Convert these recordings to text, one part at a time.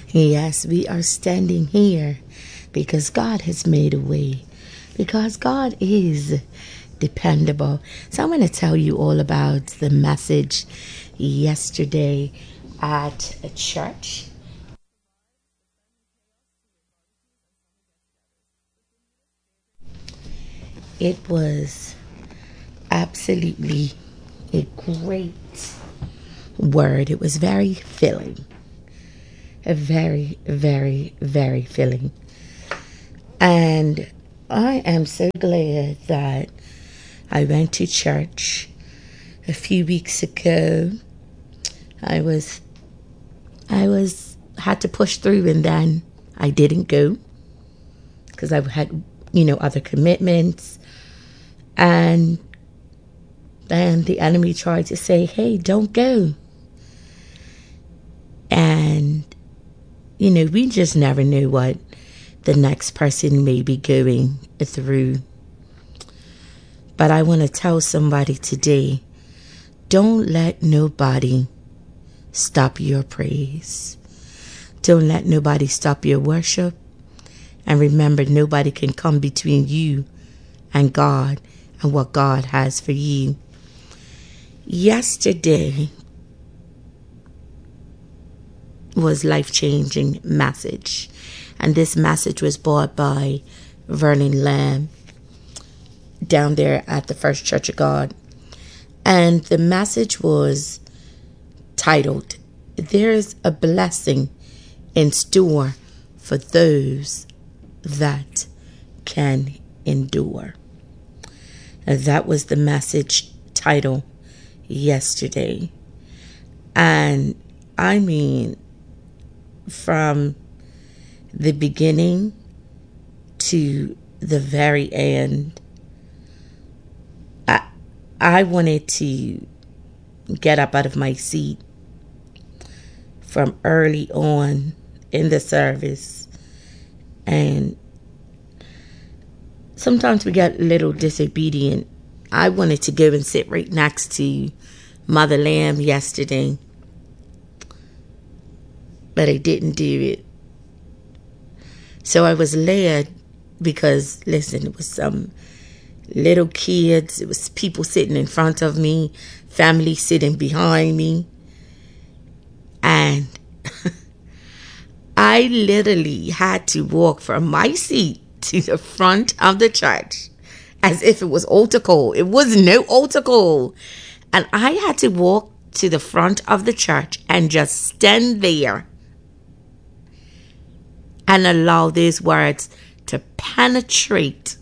Yes, we are standing here because God has made a way, because God is dependable. So I'm going to tell you all about the message yesterday at a church. It was absolutely a great word. It was very filling. A very, very, very filling. And I am so glad that I went to church a few weeks ago. I had to push through, and then I didn't go because I had, other commitments. And then the enemy tried to say, hey, don't go. And, we just never knew what the next person may be going through. But I want to tell somebody today, don't let nobody stop your praise. Don't let nobody stop your worship. And remember, nobody can come between you and God and what God has for you. Yesterday was life-changing message. And this message was brought by Vernon Lamb down there at the First Church of God. And the message was titled, There's a Blessing in Store for Those That Can Endure. And that was the message title yesterday. And I mean, from the beginning to the very end, I wanted to get up out of my seat from early on in the service. And sometimes we get a little disobedient. I wanted to go and sit right next to Mother Lamb yesterday, but I didn't do it. So I was led because, listen, it was some little kids. It was people sitting in front of me, family sitting behind me. And I literally had to walk from my seat to the front of the church as if it was altar call. It was no altar call. And I had to walk to the front of the church and just stand there and allow these words to penetrate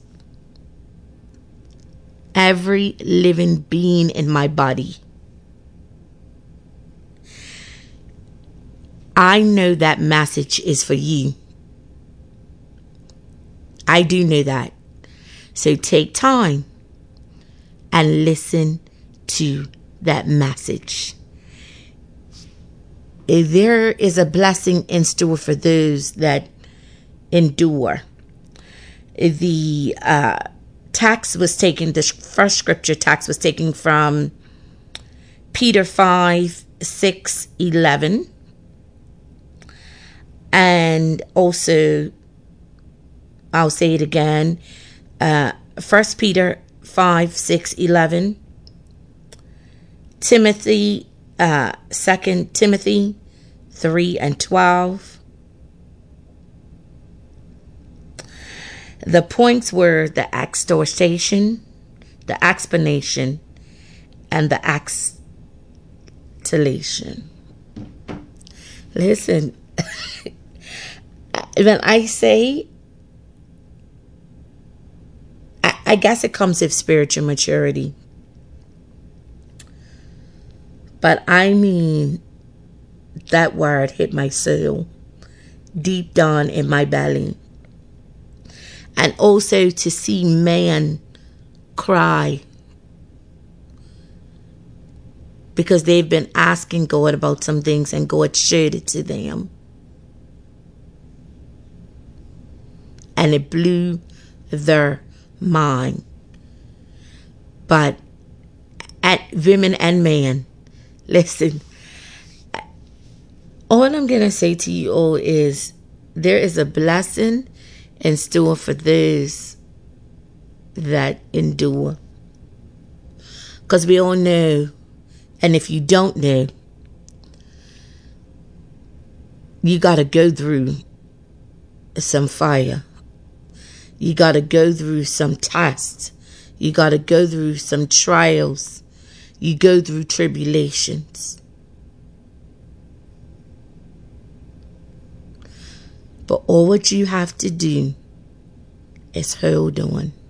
every living being in my body. I know that message is for you. I do know that. So take time and listen to that message. There is a blessing in store for those that endure. The text was taken, the first scripture text was taken from Peter 5:6-11. And also, I'll say it again, 1 Peter 5:6-11. Timothy, 2 Timothy 3:12. The points were the exhortation, the explanation, and the exhalation. Listen, when I say, I guess it comes with spiritual maturity. But I mean, that word hit my soul deep down in my belly. And also to see man cry because they've been asking God about some things and God showed it to them. And it blew their mind. But at women and men, listen, all all I'm going to say to you all is there is a blessing in store for those that endure. Because we all know, and if you don't know, you got to go through some fire. You got to go through some tests. You got to go through some trials. You go through tribulations. But all what you have to do is hold on.